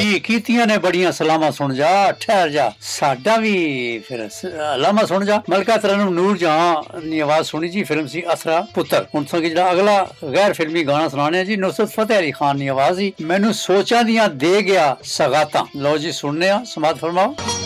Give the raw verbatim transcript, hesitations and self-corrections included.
ਜੀ ਕੀਤੀਆਂ ਨੇ ਬੜੀਆਂ ਸਲਾਮਾਂ ਸੁਣ ਜਾ ਠਹਿਰ ਜਾ ਸਾਡਾ ਵੀ ਫਿਰ ਸਲਾਮਾਂ ਸੁਣ ਜਾ। ਮਲਕਾ ਤਰਨਮ ਨੂਰ ਜਹਾਂ ਦੀ ਆਵਾਜ਼ ਸੁਣੀ ਜੀ। ਫਿਲਮ ਸੀ ਅਸਰਾ ਪੁੱਤਰ। ਹੁਣ ਤੋਂ ਜਿਹੜਾ ਅਗਲਾ ਗੈਰ ਫਿਲਮੀ ਗਾਣਾ ਸੁਣਾਣੇ ਜੀ ਨੁਸਰਤ ਫਤਿਹ ਅਲੀ ਖਾਨ ਦੀ ਆਵਾਜ਼ ਸੀ। ਮੈਨੂੰ ਸੋਚਾਂ ਦੀਆਂ ਦੇ ਗਿਆ ਸਗਾਤਾਂ। ਲਓ ਜੀ ਸੁਣਨੇ ਆ, ਸਮਾਤ ਫਰਮਾਓ।